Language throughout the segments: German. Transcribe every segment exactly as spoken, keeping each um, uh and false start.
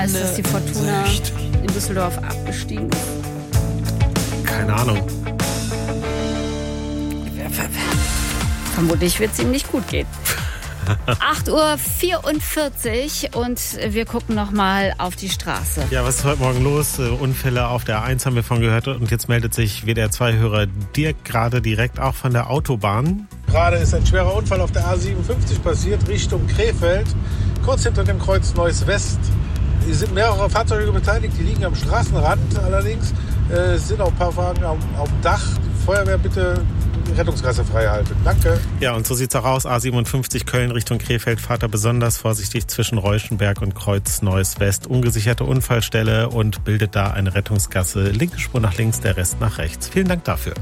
Ist das die Fortuna in Düsseldorf abgestiegen? Keine Ahnung. Vermutlich wird es ihm nicht gut gehen. acht Uhr vierundvierzig und wir gucken nochmal auf die Straße. Ja, was ist heute Morgen los? Unfälle auf der A eins haben wir von gehört und jetzt meldet sich W D R zwei Hörer Dirk gerade direkt auch von der Autobahn. Gerade ist ein schwerer Unfall auf der A siebenundfünfzig passiert, Richtung Krefeld, kurz hinter dem Kreuz Neuss West. Es sind mehrere Fahrzeuge beteiligt, die liegen am Straßenrand allerdings. Äh, es sind auch ein paar Wagen auf, auf dem Dach. Die Feuerwehr bitte die Rettungsgasse frei halten. Danke. Ja, und so sieht's auch aus. A siebenundfünfzig Köln Richtung Krefeld. Fahrt da besonders vorsichtig zwischen Reuschenberg und Kreuz Neuss West. Ungesicherte Unfallstelle und bildet da eine Rettungsgasse. Linke Spur nach links, der Rest nach rechts. Vielen Dank dafür.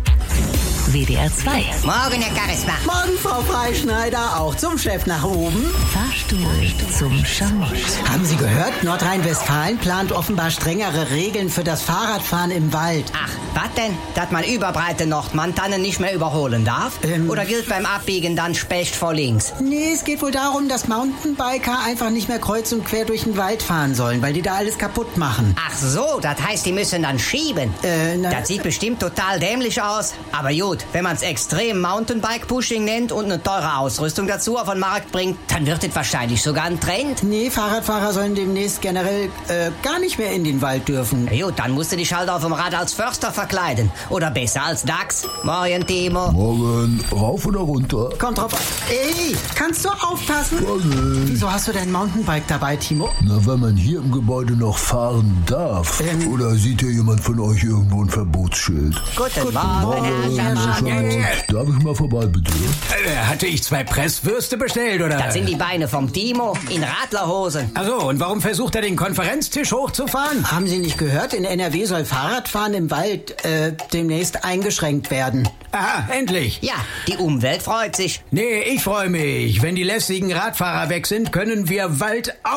W D R zwei. Morgen, Herr Charisma. Morgen, Frau Freischneider. Auch zum Chef nach oben. Fahrstuhl zum Schamott. Haben Sie gehört? Nordrhein-Westfalen plant offenbar strengere Regeln für das Fahrradfahren im Wald. Ach, was denn? Dass man überbreite Nordmantannen nicht mehr überholen darf? Ähm, Oder gilt beim Abbiegen dann Specht vor links? Nee, es geht wohl darum, dass Mountainbiker einfach nicht mehr kreuz und quer durch den Wald fahren sollen, weil die da alles kaputt machen. Ach so, das heißt, die müssen dann schieben. Äh, na, Das sieht bestimmt total dämlich aus. Aber gut, wenn man es extrem Mountainbike-Pushing nennt und eine teure Ausrüstung dazu auf den Markt bringt, dann wird es wahrscheinlich sogar ein Trend. Nee, Fahrradfahrer sollen demnächst generell äh, gar nicht mehr in den Wald dürfen. Na gut, dann musst du dich halt auf dem Rad als Förster verkleiden. Oder besser als Dachs. Morgen, Timo. Morgen, rauf oder runter? Kommt drauf an. Ey, kannst du aufpassen? Morgen. Wieso hast du dein Mountainbike dabei, Timo? Na, wenn man hier im Gebäude noch fahren darf. Ähm. Oder sieht hier jemand von euch irgendwo ein Verbotsschild? Guten Morgen, Herr Schamann. Darf ich mal vorbei, bitte? Äh, hatte ich zwei Presswürste bestellt, oder? Das sind die Beine vom Timo in Radlerhosen. Ach so, und warum versucht er den Konferenztisch hochzufahren? Haben Sie nicht gehört? In N R W soll Fahrradfahren im Wald äh, demnächst eingeschränkt werden. Aha, endlich. Ja, die Umwelt freut sich. Nee, ich freue mich. Wenn die lästigen Radfahrer weg sind, können wir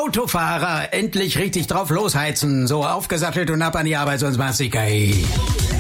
Waldautofahrer endlich richtig drauf losheizen. So aufgesattelt und ab an die Arbeit, sonst machst du